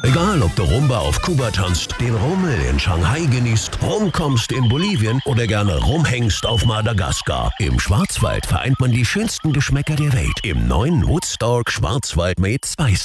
Egal, ob du Rumba auf Kuba tanzt, den Rummel in Shanghai genießt, rumkommst in Bolivien oder gerne rumhängst auf Madagaskar. Im Schwarzwald vereint man die schönsten Geschmäcker der Welt im neuen Woodstock Schwarzwald mit Spice.